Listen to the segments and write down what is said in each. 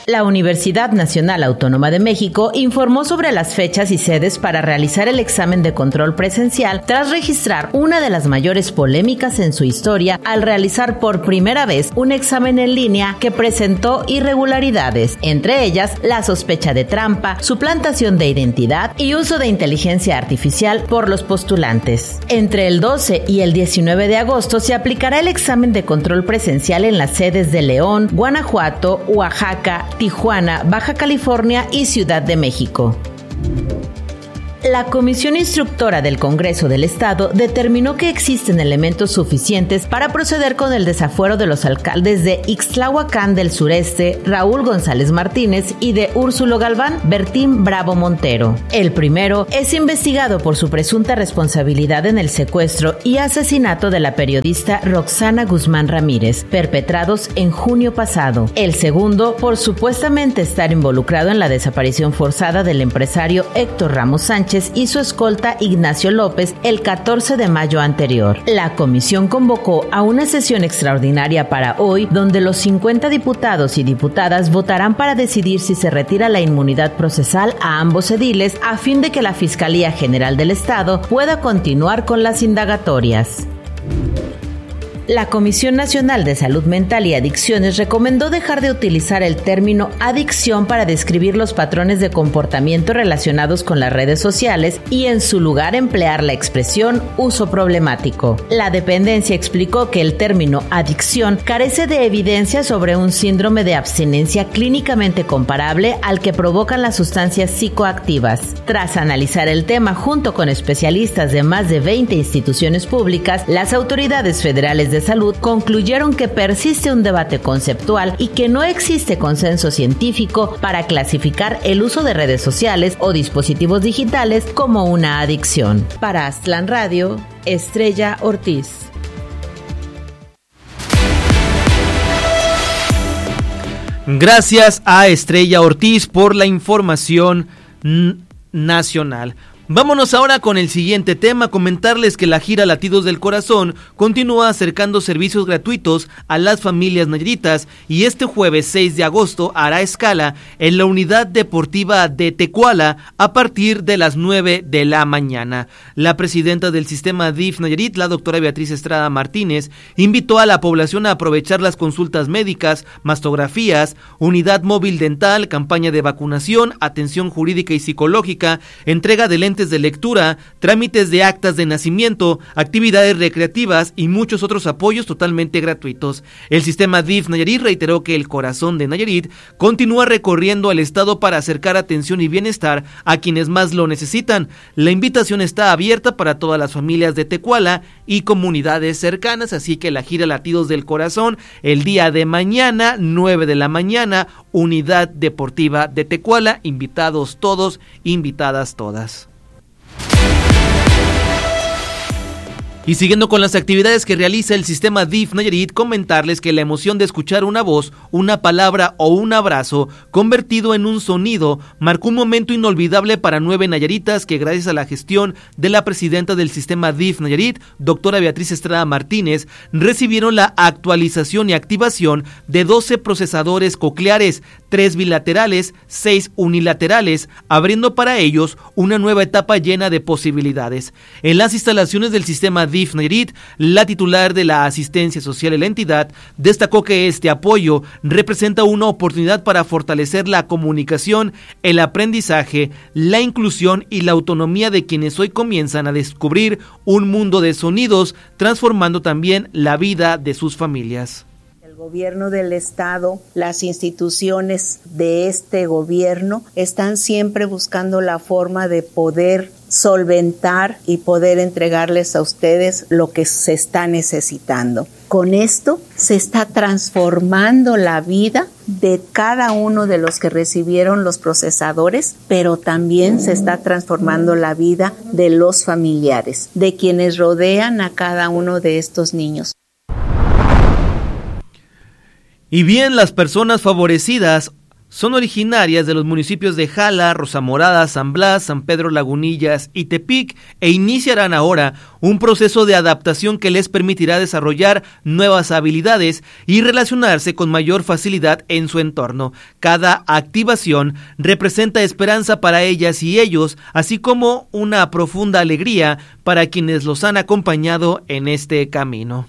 La Universidad Nacional Autónoma de México informó sobre las fechas y sedes para realizar el examen de control presencial tras registrar una de las mayores polémicas en su historia al realizar por primera vez un examen en línea que presentó irregularidades, entre ellas la sospecha de trampa, suplantación de identidad y uso de inteligencia artificial por los postulantes. Entre el 12 y el 19 de agosto se aplicará el examen de control presencial en las sedes de León, Guanajuato, Oaxaca, Tijuana, Baja California y Ciudad de México. La Comisión Instructora del Congreso del Estado determinó que existen elementos suficientes para proceder con el desafuero de los alcaldes de Ixtlahuacán del Sureste, Raúl González Martínez, y de Úrsulo Galván, Bertín Bravo Montero. El primero es investigado por su presunta responsabilidad en el secuestro y asesinato de la periodista Roxana Guzmán Ramírez, perpetrados en junio pasado. El segundo, por supuestamente estar involucrado en la desaparición forzada del empresario Héctor Ramos Sánchez y su escolta Ignacio López el 14 de mayo anterior. La comisión convocó a una sesión extraordinaria para hoy, donde los 50 diputados y diputadas votarán para decidir si se retira la inmunidad procesal a ambos ediles a fin de que la Fiscalía General del Estado pueda continuar con las indagatorias. La Comisión Nacional de Salud Mental y Adicciones recomendó dejar de utilizar el término adicción para describir los patrones de comportamiento relacionados con las redes sociales y en su lugar emplear la expresión uso problemático. La dependencia explicó que el término adicción carece de evidencia sobre un síndrome de abstinencia clínicamente comparable al que provocan las sustancias psicoactivas. Tras analizar el tema junto con especialistas de más de 20 instituciones públicas, las autoridades federales de salud concluyeron que persiste un debate conceptual y que no existe consenso científico para clasificar el uso de redes sociales o dispositivos digitales como una adicción. Para Aztlán Radio, Estrella Ortiz. Gracias a Estrella Ortiz por la información nacional. Vámonos ahora con el siguiente tema, comentarles que la gira Latidos del Corazón continúa acercando servicios gratuitos a las familias nayaritas y este jueves 6 de agosto hará escala en la unidad deportiva de Tecuala a partir de las 9 de la mañana. La presidenta del sistema DIF Nayarit, la doctora Beatriz Estrada Martínez, invitó a la población a aprovechar las consultas médicas, mastografías, unidad móvil dental, campaña de vacunación, atención jurídica y psicológica, entrega de lentes de lectura, trámites de actas de nacimiento, actividades recreativas y muchos otros apoyos totalmente gratuitos. El sistema DIF Nayarit reiteró que el corazón de Nayarit continúa recorriendo el estado para acercar atención y bienestar a quienes más lo necesitan. La invitación está abierta para todas las familias de Tecuala y comunidades cercanas, así que la gira Latidos del Corazón el día de mañana, 9 de la mañana, unidad deportiva de Tecuala, invitados todos, invitadas todas. Y siguiendo con las actividades que realiza el sistema DIF Nayarit, comentarles que la emoción de escuchar una voz, una palabra o un abrazo convertido en un sonido marcó un momento inolvidable para 9 nayaritas que gracias a la gestión de la presidenta del sistema DIF Nayarit, doctora Beatriz Estrada Martínez, recibieron la actualización y activación de 12 procesadores cocleares, 3 bilaterales, 6 unilaterales, abriendo para ellos una nueva etapa llena de posibilidades. En las instalaciones del sistema DIF Nayarit, la titular de la asistencia social de la entidad destacó que este apoyo representa una oportunidad para fortalecer la comunicación, el aprendizaje, la inclusión y la autonomía de quienes hoy comienzan a descubrir un mundo de sonidos, transformando también la vida de sus familias. El gobierno del estado, las instituciones de este gobierno están siempre buscando la forma de poder solventar y poder entregarles a ustedes lo que se está necesitando. Con esto se está transformando la vida de cada uno de los que recibieron los procesadores, pero también se está transformando la vida de los familiares, de quienes rodean a cada uno de estos niños. Y bien, las personas favorecidas son originarias de los municipios de Jala, Rosamorada, San Blas, San Pedro Lagunillas y Tepic e iniciarán ahora un proceso de adaptación que les permitirá desarrollar nuevas habilidades y relacionarse con mayor facilidad en su entorno. Cada activación representa esperanza para ellas y ellos, así como una profunda alegría para quienes los han acompañado en este camino.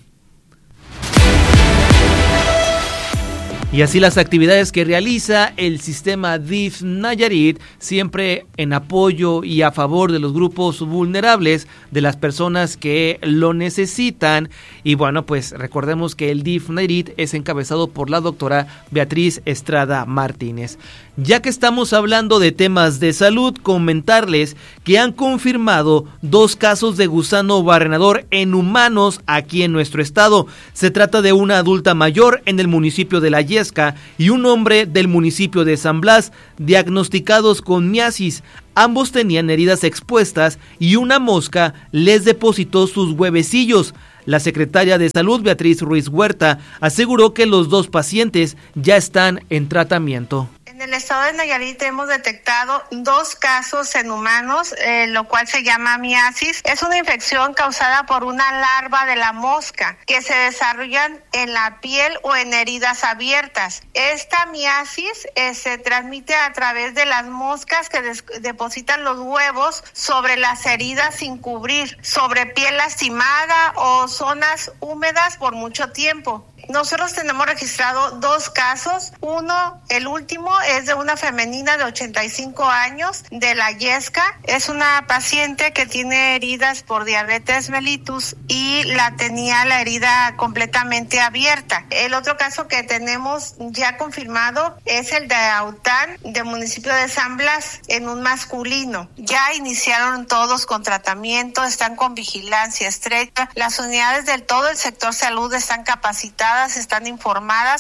Y así las actividades que realiza el sistema DIF Nayarit, siempre en apoyo y a favor de los grupos vulnerables, de las personas que lo necesitan. Y bueno, pues recordemos que el DIF Nayarit es encabezado por la doctora Beatriz Estrada Martínez. Ya que estamos hablando de temas de salud, comentarles que han confirmado 2 casos de gusano barrenador en humanos aquí en nuestro estado. Se trata de una adulta mayor en el municipio de La Yesca y un hombre del municipio de San Blas, diagnosticados con miasis. Ambos tenían heridas expuestas y una mosca les depositó sus huevecillos. La secretaria de Salud, Beatriz Ruiz Huerta, aseguró que los 2 pacientes ya están en tratamiento. En el estado de Nayarit hemos detectado 2 casos en humanos, lo cual se llama miasis. Es una infección causada por una larva de la mosca que se desarrollan en la piel o en heridas abiertas. Esta miasis se transmite a través de las moscas que depositan los huevos sobre las heridas sin cubrir, sobre piel lastimada o zonas húmedas por mucho tiempo. Nosotros tenemos registrado 2 casos. Uno, el último, es de una femenina de 85 años de La Yesca. Es una paciente que tiene heridas por diabetes mellitus y tenía la herida completamente abierta. El otro caso que tenemos ya confirmado es el de Aután, del municipio de San Blas, en un masculino. Ya iniciaron todos con tratamiento, están con vigilancia estrecha. Las unidades de todo el sector salud están capacitadas, están informadas.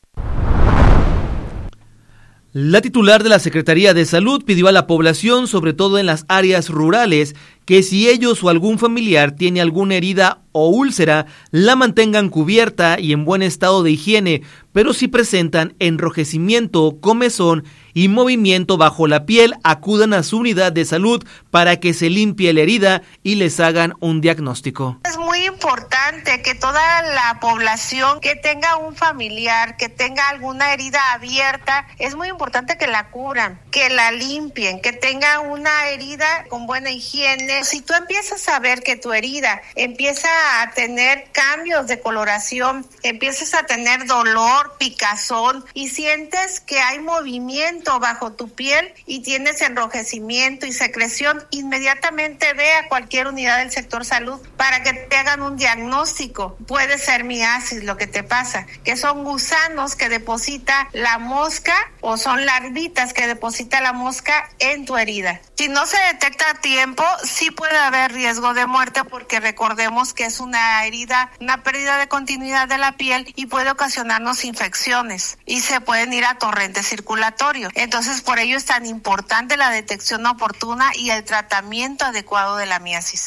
La titular de la Secretaría de Salud pidió a la población, sobre todo en las áreas rurales, que si ellos o algún familiar tiene alguna herida o úlcera, la mantengan cubierta y en buen estado de higiene, pero si presentan enrojecimiento, comezón y movimiento bajo la piel, acudan a su unidad de salud para que se limpie la herida y les hagan un diagnóstico. Es muy importante que toda la población que tenga un familiar, que tenga alguna herida abierta, es muy importante que la cubran, que la limpien, que tenga una herida con buena higiene. Si tú empiezas a ver que tu herida empieza a tener cambios de coloración, empiezas a tener dolor, picazón y sientes que hay movimiento bajo tu piel y tienes enrojecimiento y secreción, inmediatamente ve a cualquier unidad del sector salud para que te hagan un diagnóstico. Puede ser miasis lo que te pasa, que son gusanos que deposita la mosca o son larvitas que deposita la mosca en tu herida. Si no se detecta a tiempo, sí puede haber riesgo de muerte porque recordemos que es una herida, una pérdida de continuidad de la piel y puede ocasionarnos infecciones y se pueden ir a torrente circulatorio. Entonces, por ello es tan importante la detección oportuna y el tratamiento adecuado de la miasis.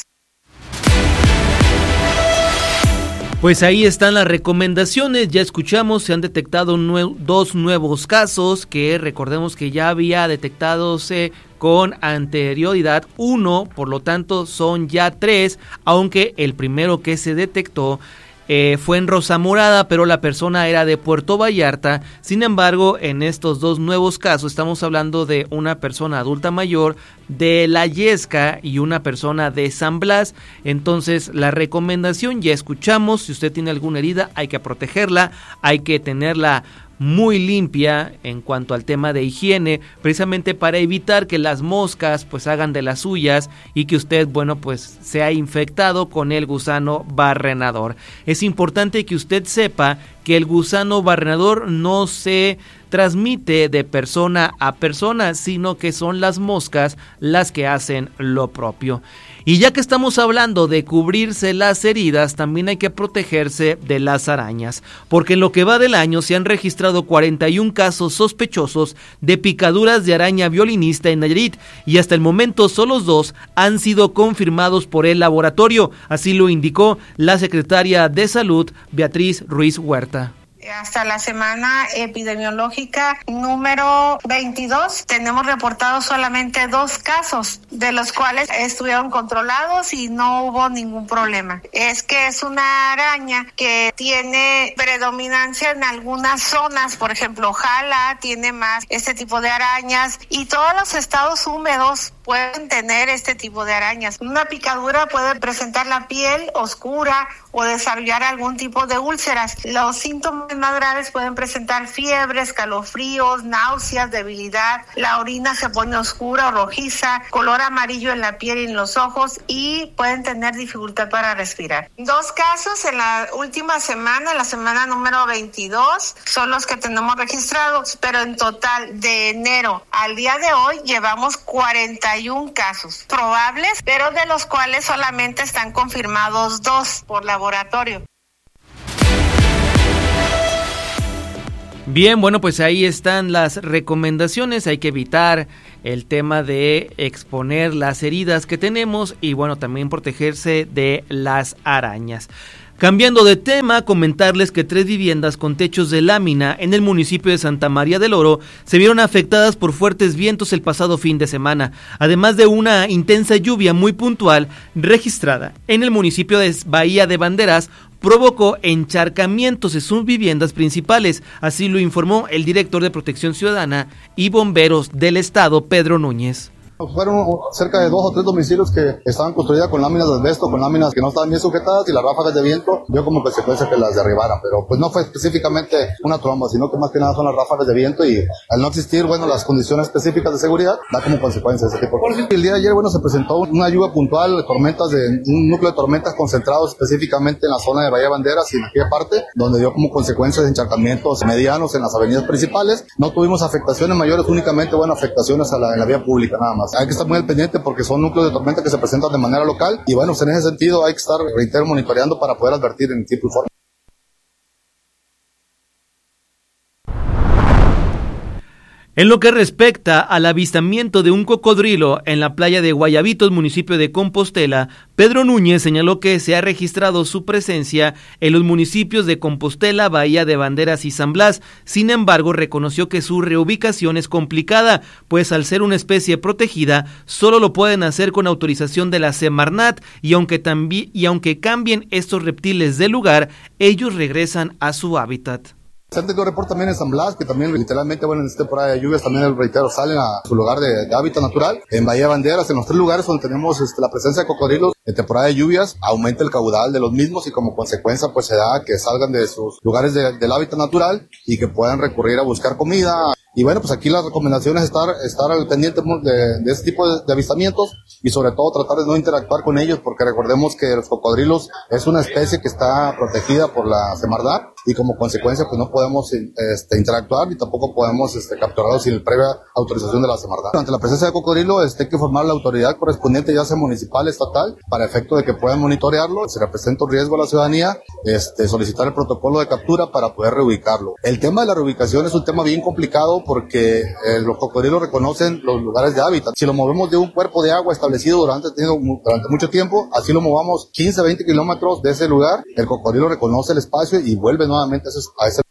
Pues ahí están las recomendaciones, ya escuchamos, se han detectado 2 nuevos casos que recordemos que ya había detectadose con anterioridad 1, por lo tanto son ya 3, aunque el primero que se detectó fue en Rosamorada, pero la persona era de Puerto Vallarta. Sin embargo, en estos 2 nuevos casos estamos hablando de una persona adulta mayor de La Yesca y una persona de San Blas. Entonces la recomendación ya escuchamos, si usted tiene alguna herida hay que protegerla, hay que tenerla muy limpia en cuanto al tema de higiene, precisamente para evitar que las moscas pues hagan de las suyas y que usted, bueno, pues sea infectado con el gusano barrenador. Es importante que usted sepa que el gusano barrenador no se transmite de persona a persona, sino que son las moscas las que hacen lo propio. Y ya que estamos hablando de cubrirse las heridas, también hay que protegerse de las arañas, porque en lo que va del año se han registrado 41 casos sospechosos de picaduras de araña violinista en Nayarit, y hasta el momento solo 2 han sido confirmados por el laboratorio, así lo indicó la secretaria de Salud, Beatriz Ruiz Huerta. Hasta la semana epidemiológica número 22 tenemos reportados solamente 2 casos, de los cuales estuvieron controlados y no hubo ningún problema. Es que es una araña que tiene predominancia en algunas zonas, por ejemplo, Jala tiene más este tipo de arañas y todos los estados húmedos pueden tener este tipo de arañas. Una picadura puede presentar la piel oscura o desarrollar algún tipo de úlceras. Los síntomas más graves pueden presentar fiebre, escalofríos, náuseas, debilidad. La orina se pone oscura o rojiza, color amarillo en la piel y en los ojos y pueden tener dificultad para respirar. 2 casos en la última semana, la semana número 22, son los que tenemos registrados, pero en total de enero al día de hoy llevamos 41 casos probables, pero de los cuales solamente están confirmados 2 por laboratorio. Bien, bueno, pues ahí están las recomendaciones. Hay que evitar el tema de exponer las heridas que tenemos y bueno, también protegerse de las arañas. Cambiando de tema, comentarles que 3 viviendas con techos de lámina en el municipio de Santa María del Oro se vieron afectadas por fuertes vientos el pasado fin de semana, además de una intensa lluvia muy puntual registrada en el municipio de Bahía de Banderas, provocó encharcamientos en sus viviendas principales, así lo informó el director de Protección Ciudadana y Bomberos del Estado, Pedro Núñez. Fueron cerca de 2 o 3 domicilios que estaban construidas con láminas de asbesto, con láminas que no estaban bien sujetadas y las ráfagas de viento dio como consecuencia que las derribaran, pero pues no fue específicamente una tromba, sino que más que nada son las ráfagas de viento y al no existir, bueno, las condiciones específicas de seguridad, da como consecuencia ese tipo de cosas. El día de ayer, bueno, se presentó una lluvia puntual, tormentas un núcleo de tormentas concentrados específicamente en la zona de Bahía de Banderas y en aquella parte, donde dio como consecuencias de encharcamientos medianos en las avenidas principales. No tuvimos afectaciones mayores, únicamente, bueno, afectaciones en la vía pública nada más. Hay que estar muy al pendiente porque son núcleos de tormenta que se presentan de manera local y bueno, pues en ese sentido hay que estar, reitero, monitoreando para poder advertir en tiempo y forma. En lo que respecta al avistamiento de un cocodrilo en la playa de Guayabitos, municipio de Compostela, Pedro Núñez señaló que se ha registrado su presencia en los municipios de Compostela, Bahía de Banderas y San Blas. Sin embargo, reconoció que su reubicación es complicada, pues al ser una especie protegida, solo lo pueden hacer con autorización de la Semarnat y aunque cambien estos reptiles de lugar, ellos regresan a su hábitat. Se han tenido reporte también en San Blas, que también literalmente, bueno, en esta temporada de lluvias también, reitero, salen a su lugar de hábitat natural. En Bahía de Banderas, en los 3 lugares donde tenemos la presencia de cocodrilos, en temporada de lluvias, aumenta el caudal de los mismos y como consecuencia pues se da que salgan de sus lugares del hábitat natural y que puedan recurrir a buscar comida. Y bueno, pues aquí la recomendación es estar al pendiente de este tipo de avistamientos y sobre todo tratar de no interactuar con ellos porque recordemos que los cocodrilos es una especie que está protegida por la Semarnat y como consecuencia pues no podemos interactuar ni tampoco podemos capturarlos sin previa autorización de la Semarnat. Ante la presencia de cocodrilo hay que informar a la autoridad correspondiente, ya sea municipal, estatal, para efecto de que puedan monitorearlo. Si representa un riesgo a la ciudadanía, solicitar el protocolo de captura para poder reubicarlo. El tema de la reubicación es un tema bien complicado porque los cocodrilos reconocen los lugares de hábitat. Si lo movemos de un cuerpo de agua establecido durante mucho tiempo, así lo movamos 15, 20 kilómetros de ese lugar, el cocodrilo reconoce el espacio y vuelve nuevamente a ese.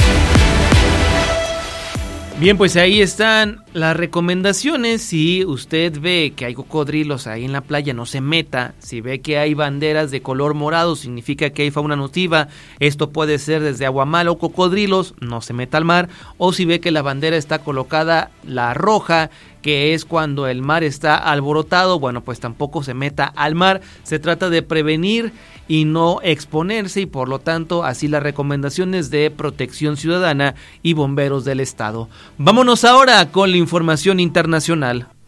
Bien, pues ahí están las recomendaciones. Si usted ve que hay cocodrilos ahí en la playa, no se meta. Si ve que hay banderas de color morado, significa que hay fauna nativa. Esto puede ser desde aguamal o cocodrilos, no se meta al mar. O si ve que la bandera está colocada, la roja, que es cuando el mar está alborotado, bueno, pues tampoco se meta al mar. Se trata de prevenir y no exponerse y por lo tanto así las recomendaciones de Protección Ciudadana y Bomberos del Estado. Vámonos ahora con la información internacional.